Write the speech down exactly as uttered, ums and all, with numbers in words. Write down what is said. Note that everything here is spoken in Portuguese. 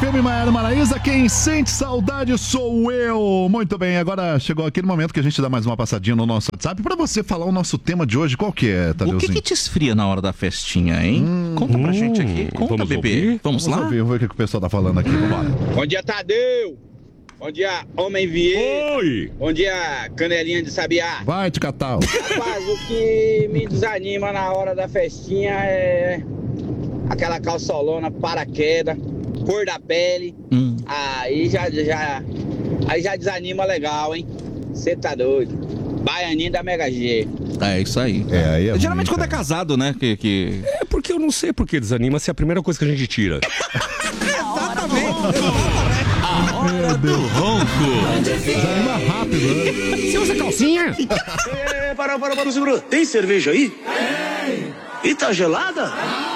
M, Maiara Maraíza, quem sente saudade sou eu. Muito bem, agora chegou aquele momento que a gente dá mais uma passadinha no nosso WhatsApp pra você falar o nosso tema de hoje. Qual que é, Tadeuzinho? O que que te esfria na hora da festinha, hein? Hum, Conta pra hum, gente aqui. Conta, vamos bebê. Ouvir? Vamos, Vamos lá? ouvir, vamos ver o que o pessoal tá falando aqui. Vamos lá. Bom dia, Tadeu. Bom dia, Homem Vieira. Oi! Bom dia, Canelinha de Sabiá. Vai, te catar. Rapaz, o que me desanima na hora da festinha é aquela calçolona, paraquedas, cor da pele. Hum. Aí já, já, aí já desanima legal, hein? Você tá doido. Baianinho da Mega G. É isso aí. É, aí é Geralmente ruim, quando é cara. casado, né? Que, que... É porque eu não sei por que desanima se é a primeira coisa que a gente tira. A hora do ronco. Desanima rápido, né? Você usa calcinha? É, para, para, para, segura. Tem cerveja aí? Tem. E tá gelada?